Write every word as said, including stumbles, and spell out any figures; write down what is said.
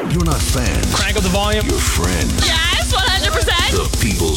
You're not fans. Crank up the volume. You're friends. Yes, one hundred percent. The People